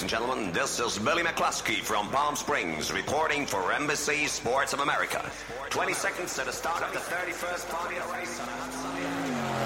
and gentlemen. This is Billy McCluskey from Palm Springs reporting for Embassy Sports of America. 20 seconds to the start of the 31st Formula race on a hot sunny